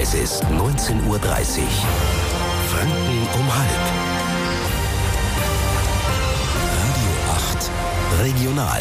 Es ist 19:30 Uhr. Franken um halb. Radio 8 Regional.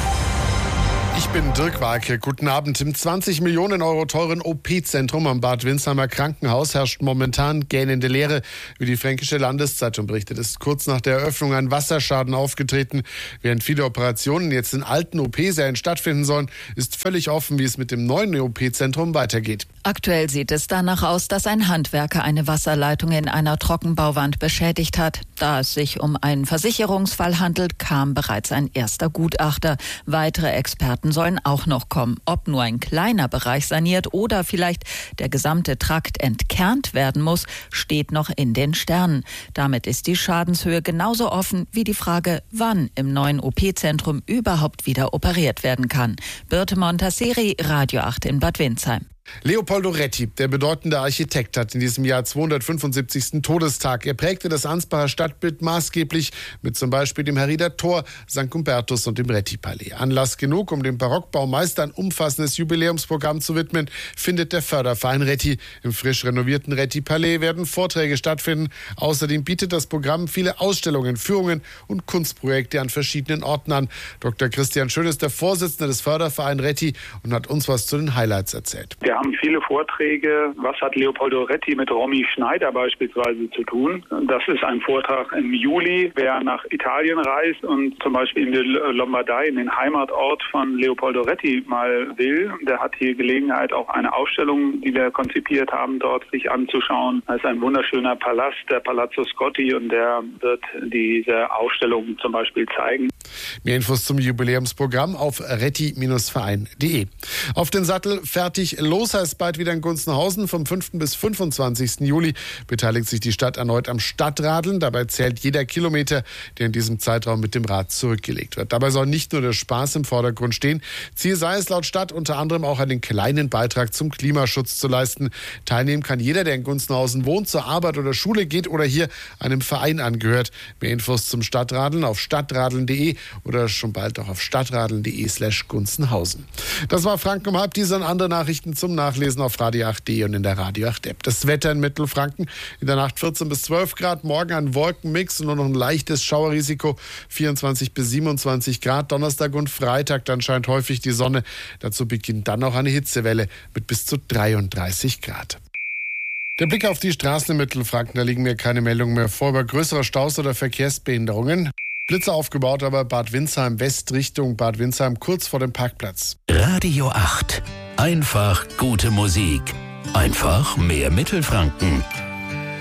Ich bin Dirk Walke. Guten Abend. Im 20 Millionen Euro teuren OP-Zentrum am Bad Windsheimer Krankenhaus herrscht momentan gähnende Leere. Wie die Fränkische Landeszeitung berichtet, ist kurz nach der Eröffnung ein Wasserschaden aufgetreten. Während viele Operationen jetzt in alten OP-Sälen stattfinden sollen, ist völlig offen, wie es mit dem neuen OP-Zentrum weitergeht. Aktuell sieht es danach aus, dass ein Handwerker eine Wasserleitung in einer Trockenbauwand beschädigt hat. Da es sich um einen Versicherungsfall handelt, kam bereits ein erster Gutachter. Weitere Experten sollen auch noch kommen. Ob nur ein kleiner Bereich saniert oder vielleicht der gesamte Trakt entkernt werden muss, steht noch in den Sternen. Damit ist die Schadenshöhe genauso offen wie die Frage, wann im neuen OP-Zentrum überhaupt wieder operiert werden kann. Birte Montasseri, Radio 8 in Bad Windsheim. Leopoldo Retti, der bedeutende Architekt, hat in diesem Jahr 275. Todestag. Er prägte das Ansbacher Stadtbild maßgeblich mit zum Beispiel dem Herrieder Tor, St. Hubertus und dem Retti-Palais. Anlass genug, um dem Barockbaumeister ein umfassendes Jubiläumsprogramm zu widmen, findet der Förderverein Retti. Im frisch renovierten Retti-Palais werden Vorträge stattfinden. Außerdem bietet das Programm viele Ausstellungen, Führungen und Kunstprojekte an verschiedenen Orten an. Dr. Christian Schön ist der Vorsitzende des Fördervereins Retti und hat uns was zu den Highlights erzählt. Wir haben viele Vorträge. Was hat Leopoldo Retti mit Romy Schneider beispielsweise zu tun? Das ist ein Vortrag im Juli. Wer nach Italien reist und zum Beispiel in die Lombardei, in den Heimatort von Leopoldo Retti mal will, der hat hier Gelegenheit, auch eine Ausstellung, die wir konzipiert haben, dort sich anzuschauen. Das ist ein wunderschöner Palast, der Palazzo Scotti, und der wird diese Ausstellung zum Beispiel zeigen. Mehr Infos zum Jubiläumsprogramm auf retti-verein.de. Auf den Sattel fertig los heißt bald wieder in Gunzenhausen. Vom 5. bis 25. Juli beteiligt sich die Stadt erneut am Stadtradeln. Dabei zählt jeder Kilometer, der in diesem Zeitraum mit dem Rad zurückgelegt wird. Dabei soll nicht nur der Spaß im Vordergrund stehen. Ziel sei es laut Stadt unter anderem auch einen kleinen Beitrag zum Klimaschutz zu leisten. Teilnehmen kann jeder, der in Gunzenhausen wohnt, zur Arbeit oder Schule geht oder hier einem Verein angehört. Mehr Infos zum Stadtradeln auf stadtradeln.de oder schon bald auch auf stadtradeln.de/Gunzenhausen. Das war Franken um halb. Diese und andere Nachrichten zum Nachlesen auf Radio 8.de und in der Radio 8 App. Das Wetter in Mittelfranken: in der Nacht 14 bis 12 Grad, morgen ein Wolkenmix und nur noch ein leichtes Schauerrisiko, 24 bis 27 Grad. Donnerstag und Freitag dann scheint häufig die Sonne. Dazu beginnt dann auch eine Hitzewelle mit bis zu 33 Grad. Der Blick auf die Straßen in Mittelfranken, da liegen mir keine Meldungen mehr vor über größere Staus oder Verkehrsbehinderungen. Blitze aufgebaut, aber Bad Windsheim West Richtung Bad Windsheim kurz vor dem Parkplatz. Radio 8. Einfach gute Musik. Einfach mehr Mittelfranken.